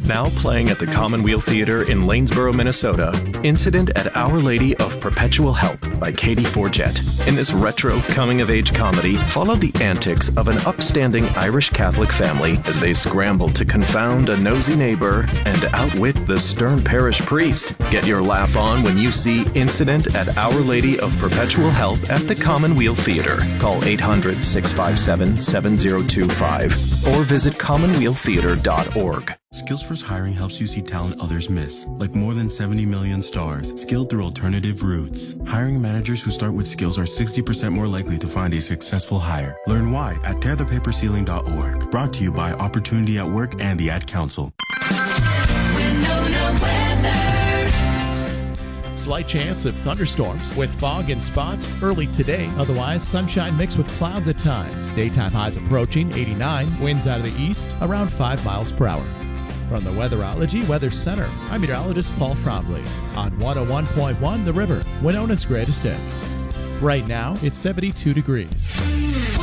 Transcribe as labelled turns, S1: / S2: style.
S1: Now playing at the Commonweal Theater in Lanesboro, Minnesota, Incident at Our Lady of Perpetual Help by Katie Forget. In this retro coming-of-age comedy, follow the antics of an upstanding Irish Catholic family as they scramble to confound a nosy neighbor and outwit the stern parish priest. Get your laugh on when you see Incident at Our Lady of Perpetual Help at the Commonweal Theater. Call 800-657-7025 or visit commonwealtheater.org.
S2: SkillsFirst Hiring helps you see talent others miss, like more than 70 million stars, skilled through alternative routes. Hiring managers who start with skills are 60% more likely to find a successful hire. Learn why at tearthepaperceiling.org. Brought to you by Opportunity at Work and the Ad Council.
S3: Slight chance of thunderstorms with fog in spots early today. Otherwise, sunshine mixed with clouds at times. Daytime highs approaching 89. Winds out of the east around 5 miles per hour. From the Weatherology Weather Center, I'm meteorologist Paul Trombley on 101.1 The River, Winona's greatest hits. Right now, it's 72 degrees.